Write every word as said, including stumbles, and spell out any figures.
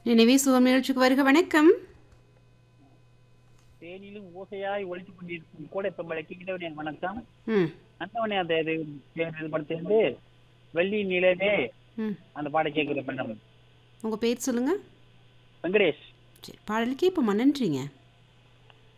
நினைவே சுகம் நிகழ்ச்சிக்கு வருக. வணக்கம். தேனிலும் ஓசையாய் ஒழித்துக் கொண்டிருக்கும் கூட இப்ப கிட்டவனே வணக்கம். ம் அந்தவனே அந்த இது இது படத்திலிருந்து வெள்ளி நிலவே ம் அந்த பாட கேட்கிற பண்ண உங்கள் பேர் சொல்லுங்கள். வெங்கடேஷ். சரி, பாடல் கேட்போம்மா. நன்றிங்க.